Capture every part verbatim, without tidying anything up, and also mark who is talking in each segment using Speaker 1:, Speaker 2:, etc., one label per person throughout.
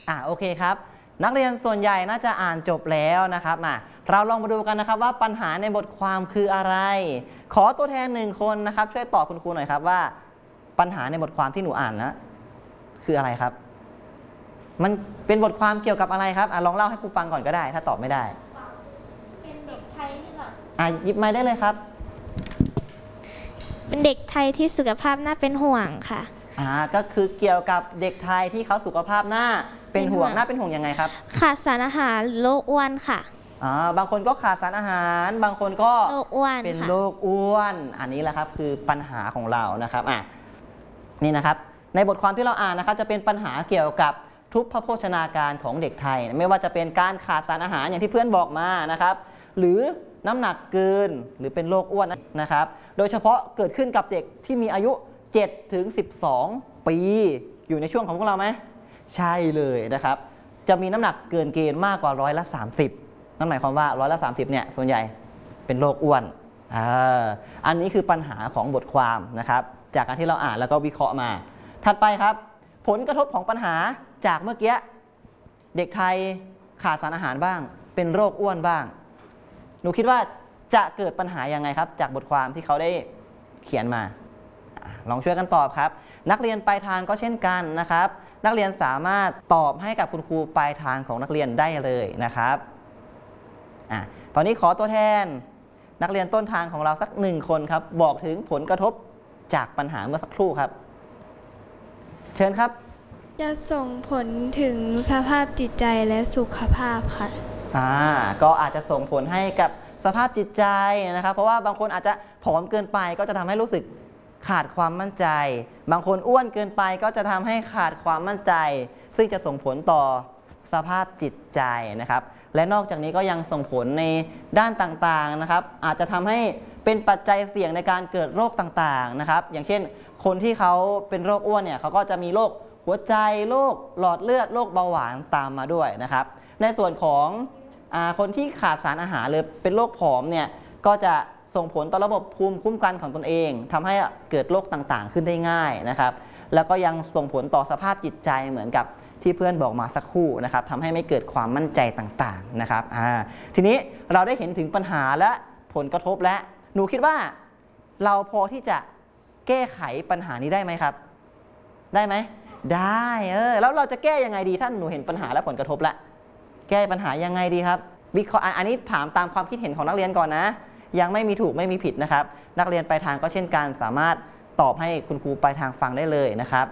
Speaker 1: อ่าโอเคครับนักเรียนส่วนใหญ่น่าจะอ่านจบแล้วนะครับมาเราลองมาดูกันนะครับว่าปัญหาในบทความคืออะไรขอตัวแทนหนึ่งคนนะครับช่วยตอบคุณครูหน่อยครับว่าปัญหาในบทความที่หนูอ่านนะคืออะไรครับมันเป็นบทความเกี่ยวกับอะไรครับอ่ะลองเล่าให้ครูฟังก่อนก็ได้ถ้าตอบไม่ได้
Speaker 2: เป็นเด็กไทยที่แบบ
Speaker 1: อ่ะหยิบไม้ได้เลยครับ
Speaker 2: เป็นเด็กไทยที่สุขภาพน่าเป็นห่วงค่ะ
Speaker 1: อ่าก็คือเกี่ยวกับเด็กไทยที่เขาสุขภาพน่าเป็นห่วงน่าเป็นห่วงยังไงครับ
Speaker 2: ขาดสารอาหารโรคอ้วนค่ะ
Speaker 1: อ่าบางคนก็ขาดสารอาหารบางคนก็
Speaker 2: โรคอ้วน
Speaker 1: เป็นโรคอ้วนอันนี้แหละครับคือปัญหาของเรานะครับอ่ะนี่นะครับในบทความที่เราอ่านนะครับจะเป็นปัญหาเกี่ยวกับทุพพโภชนาการของเด็กไทยไม่ว่าจะเป็นการขาดสารอาหารอย่างที่เพื่อนบอกมานะครับหรือน้ำหนักเกินหรือเป็นโรคอ้วนนะครับโดยเฉพาะเกิดขึ้นกับเด็กที่มีอายุเจ็ดถึงสิบสองปีอยู่ในช่วงของพวกเราไหมใช่เลยนะครับจะมีน้ำหนักเกินเกณฑ์มากกว่าร้อยละสามสิบนั่นหมายความว่าร้อยละสามสิบเนี่ยส่วนใหญ่เป็นโรคอ้วนอ่าอันนี้คือปัญหาของบทความนะครับจากการที่เราอ่านแล้วก็วิเคราะห์มาถัดไปครับผลกระทบของปัญหาจากเมื่อกี้เด็กไทยขาดสารอาหารบ้างเป็นโรคอ้วนบ้างหนูคิดว่าจะเกิดปัญหายังไงครับจากบทความที่เขาได้เขียนมาลองช่วยกันตอบครับนักเรียนปลายทางก็เช่นกันนะครับนักเรียนสามารถตอบให้กับคุณครูปลายทางของนักเรียนได้เลยนะครับอ่ะตอนนี้ขอตัวแทนนักเรียนต้นทางของเราสักหนึ่งคนครับบอกถึงผลกระทบจากปัญหาเมื่อสักครู่ครับเชิญครับ
Speaker 3: จะส่งผลถึงสภาพจิตใจและสุขภาพค่ะ
Speaker 1: อ่าก็อาจจะส่งผลให้กับสภาพจิตใจนะครับเพราะว่าบางคนอาจจะผอมเกินไปก็จะทำให้รู้สึกขาดความมั่นใจบางคนอ้วนเกินไปก็จะทำให้ขาดความมั่นใจซึ่งจะส่งผลต่อสภาพจิตใจนะครับและนอกจากนี้ก็ยังส่งผลในด้านต่างๆนะครับอาจจะทำให้เป็นปัจจัยเสี่ยงในการเกิดโรคต่างๆนะครับอย่างเช่นคนที่เขาเป็นโรคอ้วนเนี่ยเขาก็จะมีโรคหัวใจโรคหลอดเลือดโรคเบาหวานตามมาด้วยนะครับในส่วนของอ่าคนที่ขาดสารอาหารหรือเป็นโรคผอมเนี่ยก็จะส่งผลต่อระบบภูมิคุ้มกันของตนเองทำให้เกิดโรคต่างๆขึ้นได้ง่ายนะครับแล้วก็ยังส่งผลต่อสภาพจิตใจเหมือนกับที่เพื่อนบอกมาสักครู่นะครับทำให้ไม่เกิดความมั่นใจต่างๆนะครับอ่าทีนี้เราได้เห็นถึงปัญหาและผลกระทบและหนูคิดว่าเราพอที่จะแก้ไขปัญหานี้ได้ไหมครับได้ไหมได้เออแล้วเราจะแก้ยังไงดีถ้าหนูเห็นปัญหาและผลกระทบแล้วแก้ปัญหายังไงดีครับวิเคราะห์อันนี้ถามตามความคิดเห็นของนักเรียนก่อนนะยังไม่มีถูกไม่มีผิดนะครับนักเรียนปลายทางก็เช่นกันสามารถตอบให้คุณครูปลายทางฟังได้เลยนะครับ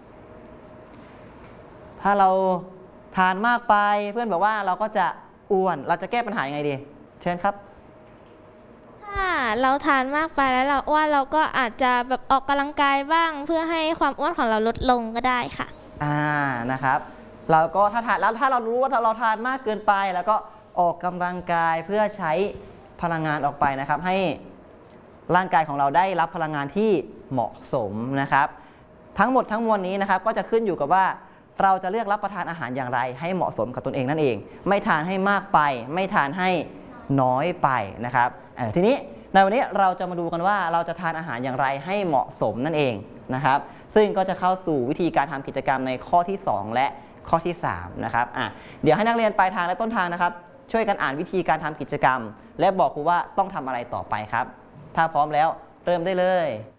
Speaker 1: ถ้าเราทานมากไปเพื่อนบอกว่าเราก็จะอ้วนเราจะแก้ปัญหายังไงดีเชิญครับ
Speaker 2: ถ้าเราทานมากไปแล้วเราอ้วนเราก็อาจจะแบบออกกำลังกายบ้างเพื่อให้ความอ้วนของเราลดลงก็ได้ค่ะ
Speaker 1: อ่านะครับเราก็ถ้าทานแล้วถ้าเรารู้ว่าเราทานมากเกินไปแล้วก็ออกกำลังกายเพื่อใช้พลังงานออกไปนะครับให้ร่างกายของเราได้รับพลังงานที่เหมาะสมนะครับทั้งหมดทั้งมวลนี้นะครับก็จะขึ้นอยู่กับว่าเราจะเลือกรับประทานอาหารอย่างไรให้เหมาะสมกับตนเองนั่นเองไม่ทานให้มากไปไม่ทานให้น้อยไปนะครับทีนี้ในวันนี้เราจะมาดูกันว่าเราจะทานอาหารอย่างไรให้เหมาะสมนั่นเองนะครับซึ่งก็จะเข้าสู่วิธีการทำกิจกรรมในข้อที่สองและข้อที่สามนะครับอ่ะเดี๋ยวให้นักเรียนปลายทางและต้นทางนะครับช่วยกันอ่านวิธีการทำกิจกรรมและบอกครูว่าต้องทำอะไรต่อไปครับถ้าพร้อมแล้วเริ่มได้เลย